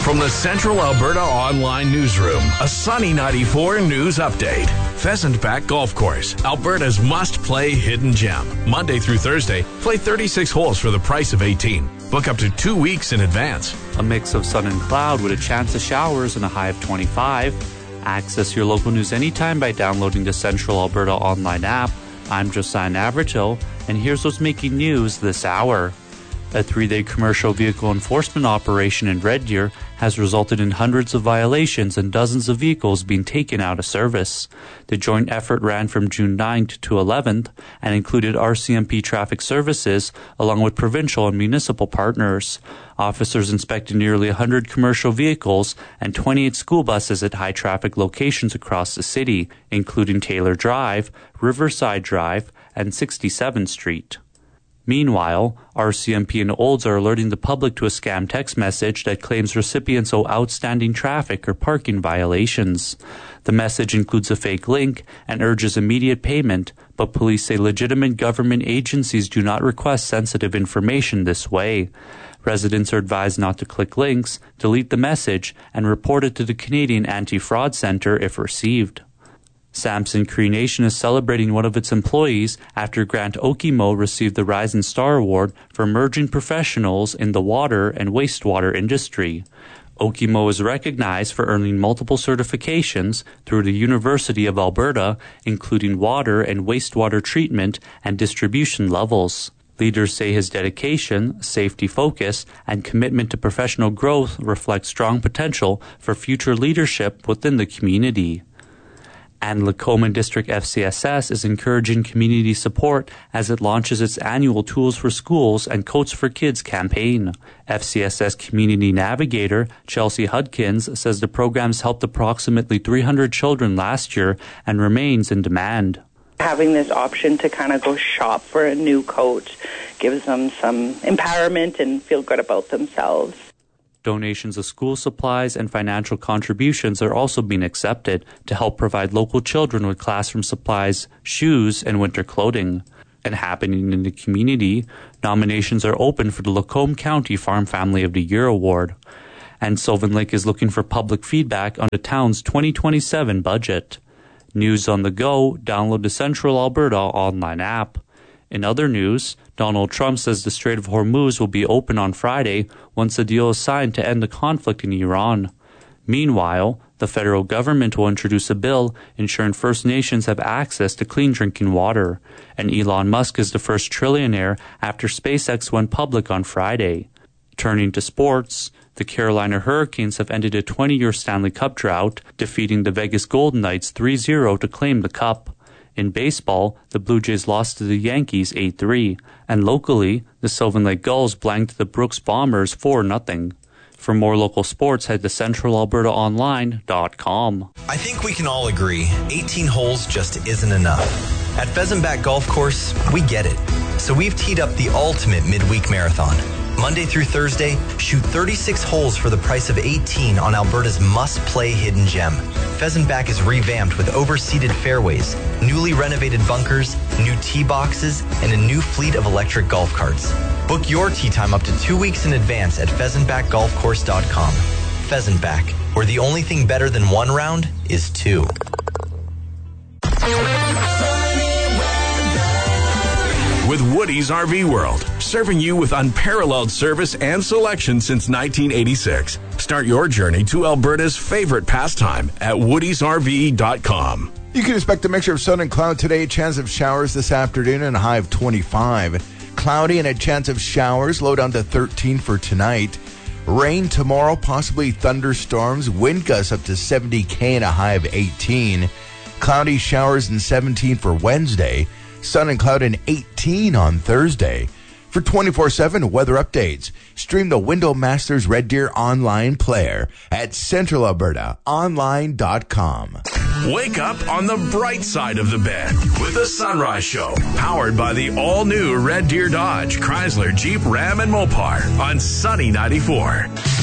From the Central Alberta Online Newsroom, a Sunny 94 news update. Pheasant Back Golf Course, Alberta's must-play hidden gem. Monday through Thursday, play 36 holes for the price of 18. Book up to 2 weeks in advance. A mix of sun and cloud with a chance of showers and a high of 25. Access your local news anytime by downloading the Central Alberta Online app. I'm Josiah Navratil, and here's what's making news this hour. A 3-day commercial vehicle enforcement operation in Red Deer has resulted in hundreds of violations and dozens of vehicles being taken out of service. The joint effort ran from June 9th to 11th and included RCMP Traffic Services along with provincial and municipal partners. Officers inspected nearly 100 commercial vehicles and 28 school buses at high-traffic locations across the city, including Taylor Drive, Riverside Drive, and 67th Street. Meanwhile, RCMP and Olds are alerting the public to a scam text message that claims recipients owe outstanding traffic or parking violations. The message includes a fake link and urges immediate payment, but police say legitimate government agencies do not request sensitive information this way. Residents are advised not to click links, delete the message, and report it to the Canadian Anti-Fraud Centre if received. Samson Cree Nation is celebrating one of its employees after Grant Okimo received the Rising Star Award for emerging professionals in the water and wastewater industry. Okimo is recognized for earning multiple certifications through the University of Alberta, including water and wastewater treatment and distribution levels. Leaders say his dedication, safety focus, and commitment to professional growth reflect strong potential for future leadership within the community. And Lacombe District FCSS is encouraging community support as it launches its annual Tools for Schools and Coats for Kids campaign. FCSS Community Navigator Chelsea Hudkins says the programs helped approximately 300 children last year and remains in demand. Having this option to kind of go shop for a new coat gives them some empowerment and feel good about themselves. Donations of school supplies and financial contributions are also being accepted to help provide local children with classroom supplies, shoes, and winter clothing. And happening in the community, nominations are open for the Lacombe County Farm Family of the Year Award. And Sylvan Lake is looking for public feedback on the town's 2027 budget. News on the go, download the Central Alberta online app. In other news, Donald Trump says the Strait of Hormuz will be open on Friday once a deal is signed to end the conflict in Iran. Meanwhile, the federal government will introduce a bill ensuring First Nations have access to clean drinking water. And Elon Musk is the first trillionaire after SpaceX went public on Friday. Turning to sports, the Carolina Hurricanes have ended a 20-year Stanley Cup drought, defeating the Vegas Golden Knights 3-0 to claim the cup. In baseball, the Blue Jays lost to the Yankees 8-3, and locally, the Sylvan Lake Gulls blanked the Brooks Bombers 4-0. For more local sports, head to centralalbertaonline.com. I think we can all agree 18 holes just isn't enough. At Pheasant Back Golf Course, we get it. So we've teed up the ultimate midweek marathon. Monday through Thursday, shoot 36 holes for the price of 18 on Alberta's must-play hidden gem. Pheasant Back is revamped with overseated fairways, newly renovated bunkers, new tee boxes, and a new fleet of electric golf carts. Book your tee time up to 2 weeks in advance at pheasantbackgolfcourse.com. Pheasant Back, where the only thing better than one round is two. With Woody's RV World, serving you with unparalleled service and selection since 1986. Start your journey to Alberta's favorite pastime at woodysrv.com. You can expect a mixture of sun and cloud today, chance of showers this afternoon and a high of 25. Cloudy and a chance of showers, low down to 13 for tonight. Rain tomorrow, possibly thunderstorms, wind gusts up to 70 km and a high of 18. Cloudy showers and 17 for Wednesday. Sun and cloud and 18 on Thursday. For 24/7 weather updates, stream the Window Masters Red Deer online player at centralalbertaonline.com. Wake up on the bright side of the bed with the Sunrise Show, powered by the all-new Red Deer Dodge, Chrysler, Jeep, Ram, and Mopar on Sunny 94.